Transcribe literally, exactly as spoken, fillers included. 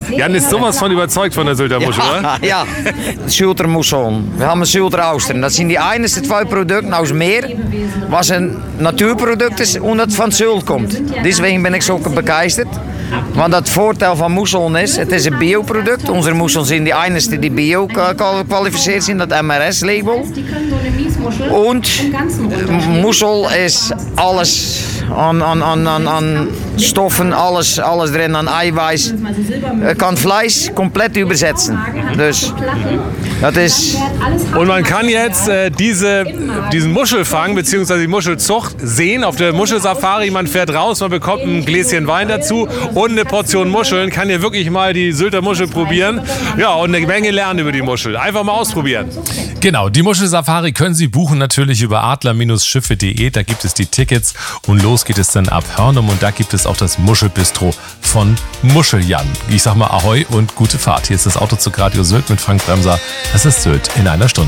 Jan ist sowas von überzeugt von der Sylter Muschel, oder? Ja, Schultermuscheln. Wir haben Schulteraustern. Das sind die einzigsten zwei Produkte aus Meer, was ein Naturprodukt ist und das von Sylt kommt. Deswegen bin ich so begeistert. Want het voordeel van Muscheln is, het is een bioproduct. Onze Muscheln zijn de enigste die bio kwalificeerd zijn, dat M R S-label. En Muschel is alles aan, aan, aan, aan, aan Stoffen, alles, alles drin, an Eiweiß. Er kann Fleisch komplett übersetzen. Dus das ist. Und man kann jetzt äh, diese, diesen Muschelfang bzw. die Muschelzucht sehen auf der Muschelsafari. Man fährt raus, man bekommt ein Gläschen Wein dazu und eine Portion Muscheln. Kann hier wirklich mal die Sylter Muschel probieren. Ja, und eine Menge lernen über die Muschel. Einfach mal ausprobieren. Genau, die Muschelsafari können Sie buchen natürlich über adler Schiffe punkt de. Da gibt es die Tickets und los geht es dann ab Hörnum und da gibt es auch das Muschelbistro von Muscheljan. Ich sag mal Ahoi und gute Fahrt. Hier ist das Autozug Radio Sylt mit Frank Bremser. Das ist Sylt in einer Stunde.